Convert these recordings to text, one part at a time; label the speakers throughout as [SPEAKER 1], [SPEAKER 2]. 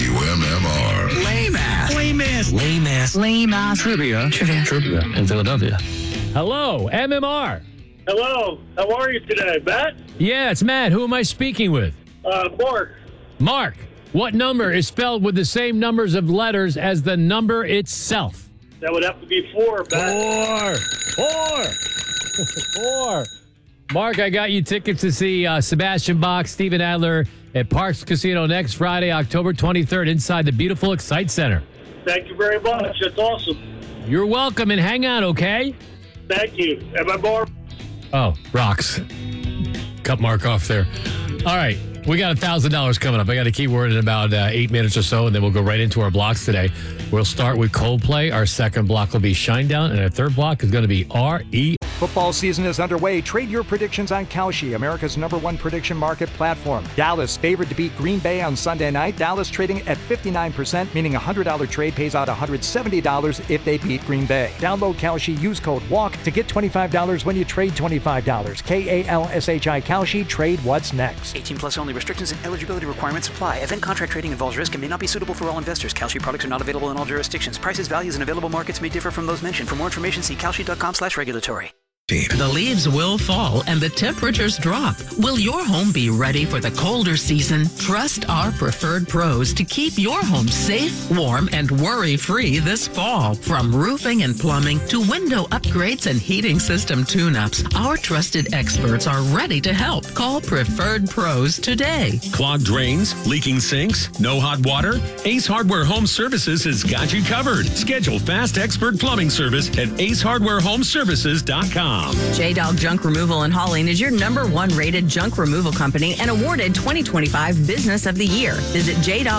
[SPEAKER 1] WMMR.
[SPEAKER 2] Lame ass trivia in Philadelphia.
[SPEAKER 3] Hello, MMR.
[SPEAKER 4] Hello. How are you today, Matt?
[SPEAKER 3] Yeah, it's Matt. Who am I speaking with?
[SPEAKER 4] Mark.
[SPEAKER 3] Mark. What number is spelled with the same numbers of letters as the number itself?
[SPEAKER 4] That would have to be 4, Matt.
[SPEAKER 3] Four. Mark, I got you tickets to see Sebastian Bach, Steven Adler at Parks Casino next Friday, October 23rd, inside the beautiful Excite Center.
[SPEAKER 4] Thank you very much. That's awesome.
[SPEAKER 3] You're welcome, and hang on, okay?
[SPEAKER 4] Thank you. Am I more?
[SPEAKER 3] Oh, rocks. Cut Mark off there. All right, we got $1,000 coming up. I got a keyword in about 8 minutes or so, and then we'll go right into our blocks today. We'll start with Coldplay. Our second block will be Shinedown, and our third block is going to be R.E.
[SPEAKER 5] Football season is underway. Trade your predictions on Kalshi, America's #1 prediction market platform. Dallas favored to beat Green Bay on Sunday night. Dallas trading at 59%, meaning a $100 trade pays out $170 if they beat Green Bay. Download Kalshi, use code WALK to get $25 when you trade $25. Kalshi, Kalshi, trade what's next.
[SPEAKER 6] 18 plus only. Restrictions and eligibility requirements apply. Event contract trading involves risk and may not be suitable for all investors. Kalshi products are not available in all jurisdictions. Prices, values, and available markets may differ from those mentioned. For more information, see kalshi.com/regulatory.
[SPEAKER 7] The leaves will fall and the temperatures drop. Will your home be ready for the colder season? Trust our preferred pros to keep your home safe, warm, and worry-free this fall. From roofing and plumbing to window upgrades and heating system tune-ups, our trusted experts are ready to help. Call Preferred Pros today.
[SPEAKER 8] Clogged drains, leaking sinks, no hot water? Ace Hardware Home Services has got you covered. Schedule fast expert plumbing service at acehardwarehomeservices.com.
[SPEAKER 9] J-Dog Junk Removal and Hauling is your #1 rated junk removal company and awarded 2025 Business of the Year. Visit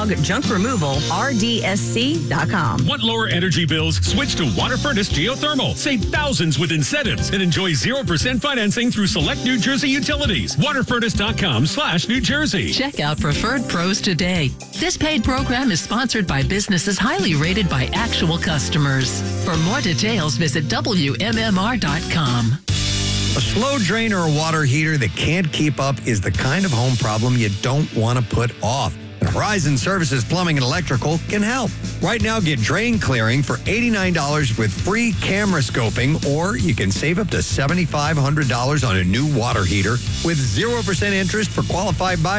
[SPEAKER 9] JDogJunkRemovalRDSC.com.
[SPEAKER 8] Want lower energy bills? Switch to Water Furnace Geothermal. Save thousands with incentives and enjoy 0% financing through select New Jersey utilities. Waterfurnace.com/New Jersey.
[SPEAKER 7] Check out Preferred Pros today. This paid program is sponsored by businesses highly rated by actual customers. For more details, visit WMMR.com.
[SPEAKER 10] A slow drain or a water heater that can't keep up is the kind of home problem you don't want to put off. And Horizon Services Plumbing and Electrical can help. Right now, get drain clearing for $89 with free camera scoping, or you can save up to $7,500 on a new water heater with 0% interest for qualified buyers.